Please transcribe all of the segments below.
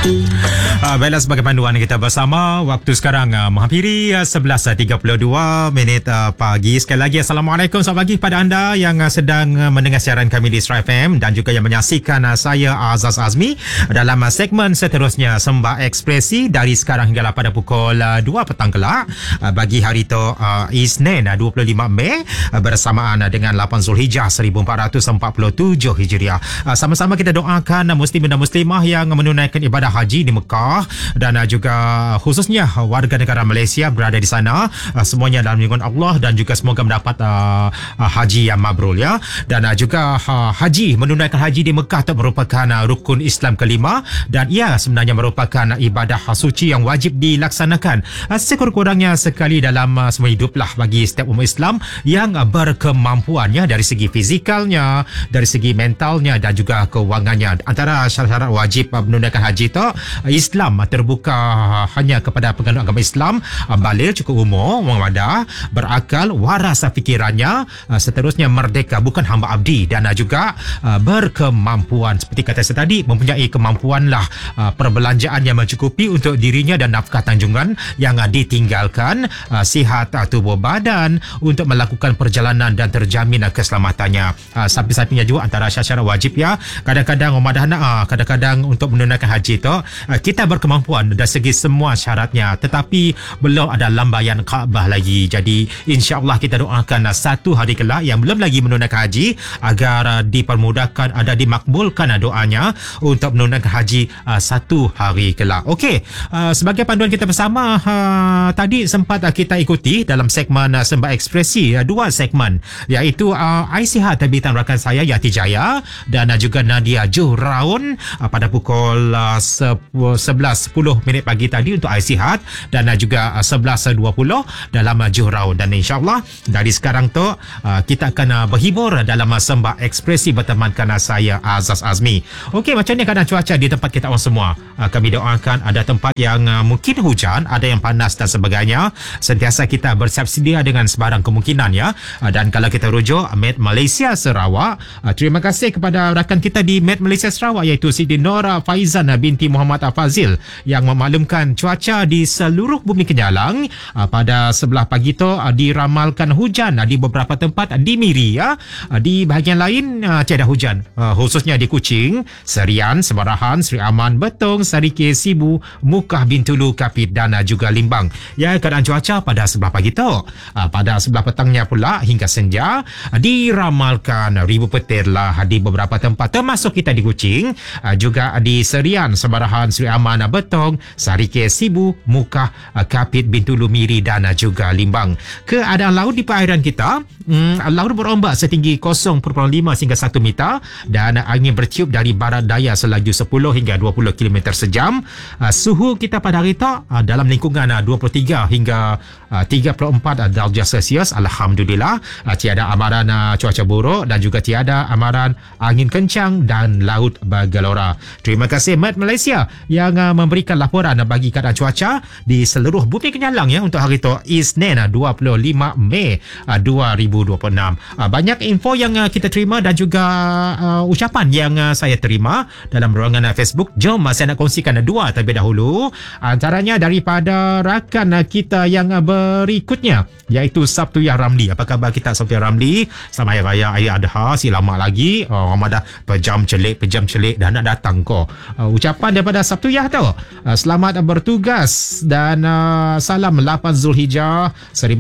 Baiklah, sebagai panduan kita bersama, waktu sekarang menghampiri 11.32 pagi. Sekali lagi Assalamualaikum, selamat pagi pada anda yang sedang mendengar siaran kami di Star FM dan juga yang menyaksikan saya Azaz Azmi dalam segmen seterusnya Sembah Ekspresi dari sekarang hinggalah pada pukul 2 petang kelak bagi hari itu Isnin 25 Mei bersamaan dengan 8 Zulhijjah 1447 Hijriah. Sama-sama kita doakan muslimin dan muslimah yang menunaikan ibadah haji di Mekah dan juga khususnya warga negara Malaysia berada di sana, semuanya dalam lindungan Allah dan juga semoga mendapat haji yang mabrur ya. Dan juga haji, menunaikan haji di Mekah itu merupakan rukun Islam kelima dan ia sebenarnya merupakan ibadah suci yang wajib dilaksanakan sekurang-kurangnya sekali dalam semua hidup lah bagi setiap umat Islam yang berkemampuannya dari segi fizikalnya, dari segi mentalnya dan juga kewangannya. Antara syarat-syarat wajib menunaikan haji itu, Islam terbuka hanya kepada penganut agama Islam, baligh, cukup umur, muamadah, berakal, waras fikirannya, seterusnya merdeka, bukan hamba abdi, dan juga berkemampuan. Seperti kata saya tadi, mempunyai kemampuanlah perbelanjaan yang mencukupi untuk dirinya dan nafkah tanggungan yang ditinggalkan, sihat tubuh badan untuk melakukan perjalanan dan terjamin keselamatannya. Samping-sampingnya juga antara syarat wajib ya, kadang-kadang kadang-kadang untuk menunaikan haji itu kita berkemampuan dari segi semua syaratnya tetapi belum ada lambaian Kaabah lagi. Jadi insya-Allah kita doakan satu hari kelak yang belum lagi menunaikan haji agar dipermudahkan, ada dimakbulkan doanya untuk menunaikan haji satu hari kelak. Okey, sebagai panduan kita bersama, tadi sempat kita ikuti dalam segmen Sembah Ekspresi dua segmen, iaitu Ais Sihat terbitan rakan saya Yati Jaya dan juga Nadia Juhraun pada pukul 11.10 pagi tadi untuk Ais Sihat dan juga 11.20 dalam Juhraun. Dan insyaAllah dari sekarang tu kita akan berhibur dalam Sembah Ekspresi bertemankan saya Azaz Azmi. Okey, macam ni keadaan cuaca di tempat kita orang semua. Kami doakan ada tempat yang mungkin hujan, ada yang panas dan sebagainya. Sentiasa kita bersiap sedia dengan sebarang kemungkinan ya. Dan kalau kita rujuk Met Malaysia Sarawak, terima kasih kepada rakan kita di Met Malaysia Sarawak iaitu Siti Nora Faizan binti Muhammad Fazil yang memaklumkan cuaca di seluruh bumi Kenyalang pada sebelah pagi tu diramalkan hujan di beberapa tempat di Miri ya. Di bahagian lain tiada hujan, khususnya di Kuching, Serian, Semarahan, Seri Aman, Betong, Sarike, Sibu, Mukah, Bintulu, Kapit dan juga Limbang. Ya, keadaan cuaca pada sebelah pagi tu. Pada sebelah petangnya pula hingga senja diramalkan ribu petir lah di beberapa tempat termasuk kita di Kuching, juga di Serian, Semarahan, Seri Aman, Betong, Sarike, Sibu, Mukah, Kapit, Bintulu, Miri dan juga Limbang. Keadaan laut di perairan kita, laut berombak setinggi 0.5 hingga 1 meter dan angin bertiup dari barat daya selaju 10 hingga 20 km sejam. Suhu kita pada hari itu dalam lingkungan 23 hingga 34 darjah Celsius. Alhamdulillah, tiada amaran cuaca buruk dan juga tiada amaran angin kencang dan laut bergelora. Terima kasih Met Malaysia yang memberikan laporan bagi keadaan cuaca di seluruh bumi Kenyalang ya untuk hari itu Isnin 25 Mei 2026. Banyak info yang kita terima dan juga ucapan yang saya terima dalam ruangan Facebook. Jom saya nak kongsikan dua terlebih dahulu. Antaranya daripada rakan kita yang berikutnya iaitu Sabtuyah Ramli. Apa khabar kita Sabtuyah Ramli? Selamat Hari Raya Aidil Adha. Si lama lagi Ramadan pejam celik dah nak datang kau. Ucapan daripada Sabtuyah tu, selamat bertugas dan salam 8 Zulhijjah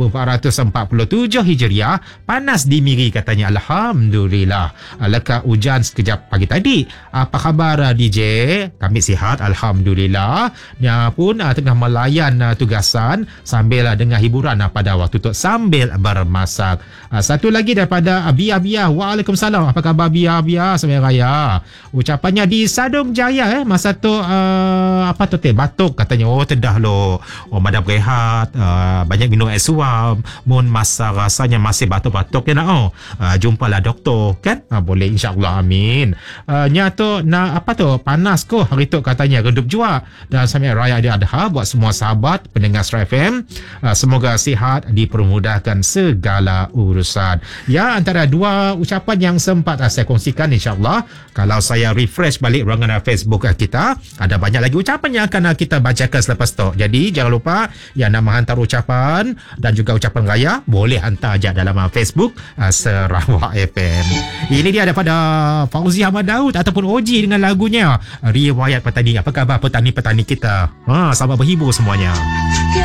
1447 Hijriah. Panas di Miri katanya. Alhamdulillah. Leka hujan sekejap pagi tadi. Apa khabar DJ? Kami sihat Alhamdulillah. Dia pun tengah melayan tugasan sambil dengar hiburan pada waktu tu sambil bermasak. Satu lagi daripada Bia. Waalaikumsalam. Apa khabar Bia? Selamat Raya. Ucapannya di Sadung Jaya masa tu apa tu batuk katanya. Oh tedah lo. Oh madah berehat, banyak minum air suam. Mun masa rasanya masih batuk-batuk ya nak jumpalah doktor kan. Boleh insya-Allah amin. Nya tu apa tu panas ko hari tu katanya redup jua. Dan sampai Raya Aidil Adha buat semua sahabat pendengar Star FM, semoga sihat, dipermudahkan segala urusan. Ya, antara dua ucapan yang sempat saya kongsikan insya-Allah. Kalau saya refresh balik ruangan Facebook kita, ada banyak lagi lagi ucapan yang akan kita bacakan selepas tu. Jadi jangan lupa yang nak menghantar ucapan dan juga ucapan raya boleh hantar je dalam Facebook Sarawak FM. Ini dia daripada Fauzi Ahmad Daud ataupun Oji dengan lagunya Riwayat Petani. Apa khabar petani-petani kita? Selamat berhibur semuanya.